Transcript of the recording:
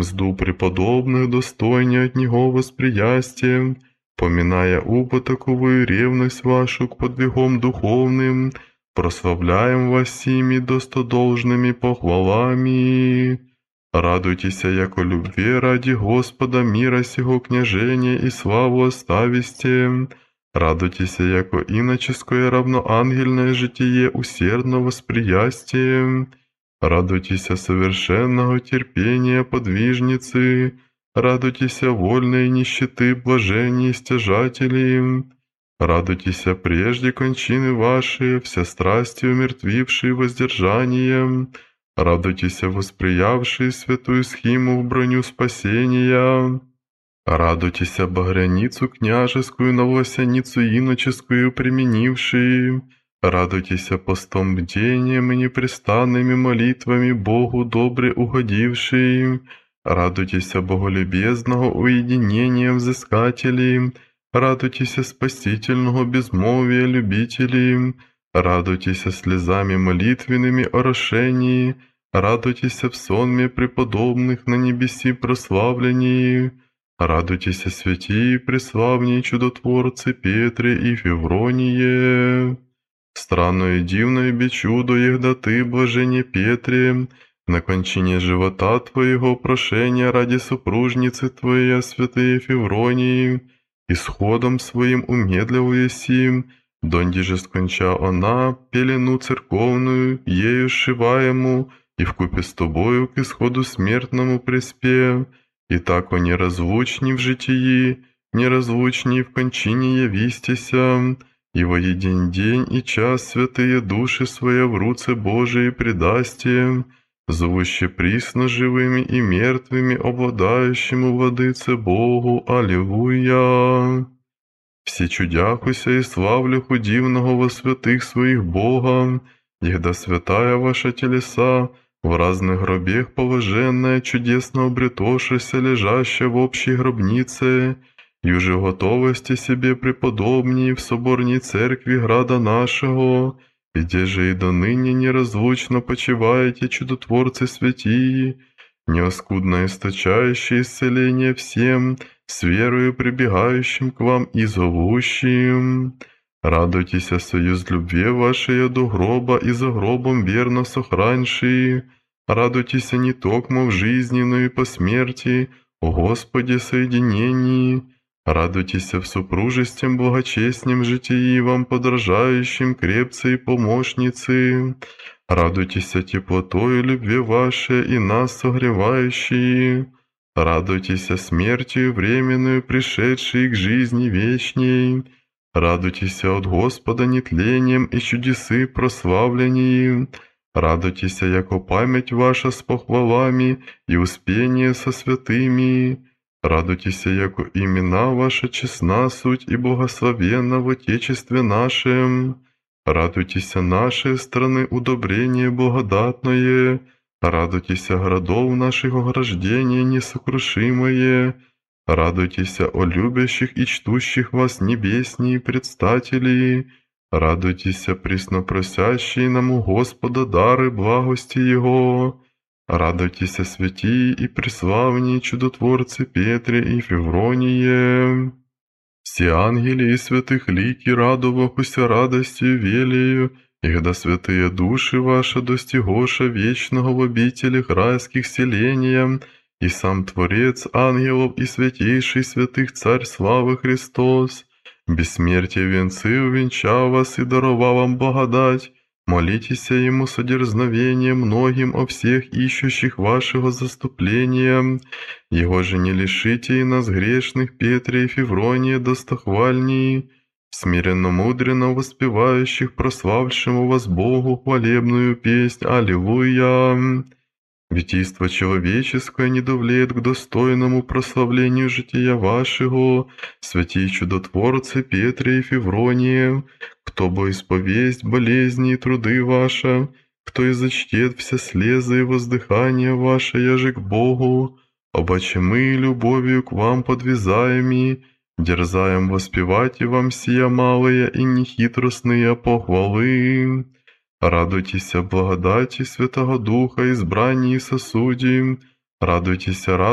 мзду преподобных достойнее от него восприястия, поминая употаковую ревность вашу к подвигам духовным, прославляем вас сими достодолжными похвалами. Радуйтеся, яко любви ради Господа мира сего княжения и славу остависте. Радуйтеся, яко иноческое равноангельное житие усердно восприястие. Радуйтеся совершенного терпения подвижницы. Радуйтеся вольной нищеты блажения стяжателей. Радуйтеся прежде кончины ваши, все страсти умертвившие воздержанием. Радуйтеся восприявшие святую схиму в броню спасения. Радуйтеся багряницу княжескую на власяницу иноческую применившие. Радуйтеся постом бдением и непрестанными молитвами Богу добре угодившие. Радуйтеся боголюбезного уединения взыскателей. Радуйтеся спасительного безмолвия любителей. Радуйтеся слезами молитвенными орошении. Радуйтеся в сонме преподобных на небеси прославлении. Радуйтеся святии преславней чудотворцы Петре и Февроние. Странно и дивно и без чудо, егда ты, блажение Петре, на кончине живота твоего прошения ради супружницы твоей, святые Февронии, исходом своим умедливая сим, донде же сконча она пелену церковную, ею сшиваему, и вкупе с тобою к исходу смертному приспе, и тако неразлучни в житии, неразлучни в кончине явистеся, и во един день и час святые души своя в руце Божией предасте, зовуще присно живыми и мертвыми, обладающему владыце Богу. Аллилуйя! Все чудяхуся и славлюху дивного во святых своих Бога, егда святая ваша телеса, в разных гробех положенная, чудесно обретошися, лежащая в общей гробнице, и уже готовости себе преподобней в соборней церкви града нашего, где же и доныне неразлучно почиваете чудотворцы святии, неоскудно источающие исцеление всем, с верою прибегающим к вам и зовущим. Радуйтесь о союз любви вашей до гроба и за гробом верно сохраншие. Радуйтесь не токмо в жизни, но и по смерти, о Господе соединении. Радуйтесь в супружестве благочестнем житии вам подражающим крепцы и помощницы. Радуйтесь теплотою любви вашей и нас согревающие. Радуйтесь смертью временную, пришедшей к жизни вечней. Радуйтесь от Господа нетлением и чудесы прославлении. Радуйтесь, яко память ваша с похвалами и успение со святыми. Радуйтесь, яко имена ваша честна суть и благословенна в Отечестве нашем. Радуйтесь нашей страны удобрение благодатное. Радуйтесь городов наших ограждения несокрушимое. Радуйтесь о любящих и чтущих вас небесней предстателей. Радуйтесь, преснопросящие нам у Господа дары благости Его. Радуйтесь, святии и преславней чудотворцы Петре и Февроние. Все ангели и святых лики радовахуся радостью велею, и когда святые души ваши достигоша вечного в обителях райских селения, и сам Творец ангелов и святейший святых Царь славы Христос, бессмертие венцы увенчал вас и даровал вам благодать, молитесь Ему со дерзновением многим о всех ищущих вашего заступления. Его же не лишите и нас грешных Петре и Февронии достохвальней, смиренно-мудренно воспевающих прославшему вас Богу хвалебную песнь. Аллилуйя! Витийство человеческое не довлеет к достойному прославлению жития вашего, святей чудотворцы Петре и Февронии, кто бы исповесть болезни и труды ваши, кто и зачтет все слезы и воздыхания ваше, яже к Богу, обаче мы любовью к вам подвязаеми, дерзаем воспевать и вам сия малые и нехитростные похвалы. Радуйтесь благодати Святого Духа, избрании и сосуди, радуйтесь